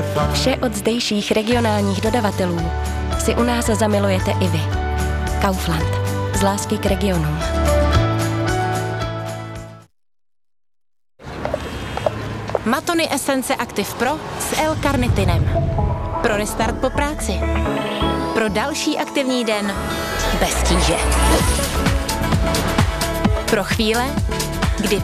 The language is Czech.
Vše od zdejších regionálních dodavatelů si u nás zamilujete i vy. Kaufland. Z lásky k regionům. Matony Essence Active Pro s L-karnitinem. Pro restart po práci. Pro další aktivní den bez tíže. Pro chvíle,